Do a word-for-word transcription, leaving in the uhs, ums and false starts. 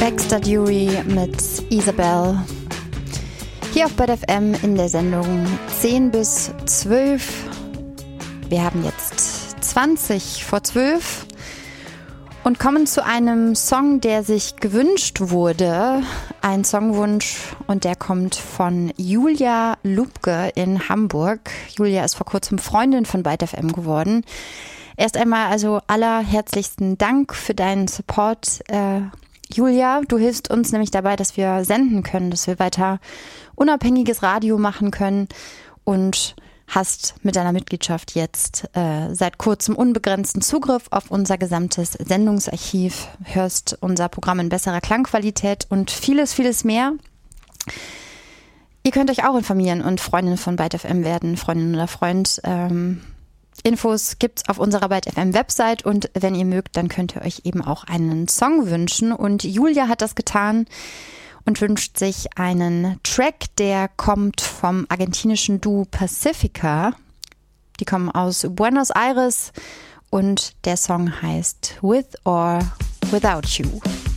Baxter Dury mit Isabel. Hier auf Bad F M in der Sendung zehn bis zwölf. Wir haben jetzt zwanzig vor zwölf und kommen zu einem Song, der sich gewünscht wurde. Ein Songwunsch, und der kommt von Julia Lubke in Hamburg. Julia ist vor kurzem Freundin von Bad F M geworden. Erst einmal also allerherzlichsten Dank für deinen Support, äh, Julia. Du hilfst uns nämlich dabei, dass wir senden können, dass wir weiter unabhängiges Radio machen können, und hast mit deiner Mitgliedschaft jetzt äh, seit kurzem unbegrenzten Zugriff auf unser gesamtes Sendungsarchiv, hörst unser Programm in besserer Klangqualität und vieles, vieles mehr. Ihr könnt euch auch informieren und Freundin von Bad F M werden, Freundin oder Freund. Ähm, Infos gibt's auf unserer Bad F M Website, und wenn ihr mögt, dann könnt ihr euch eben auch einen Song wünschen, und Julia hat das getan und wünscht sich einen Track, der kommt vom argentinischen Duo Pacifica. Die kommen aus Buenos Aires und der Song heißt With or Without You.